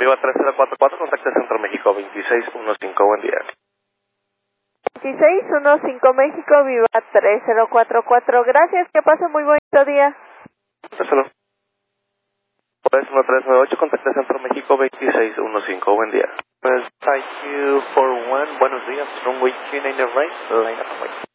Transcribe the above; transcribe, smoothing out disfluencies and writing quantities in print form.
Viva 3044, contacte Centro México 2615, buen día. 2615 México, Viva 3044. Gracias, que pase muy bonito día. Pásalo. 1398, contacte Centro México 2615, buen día. Pues, IQ41, buenos días, runway 29 right, line up,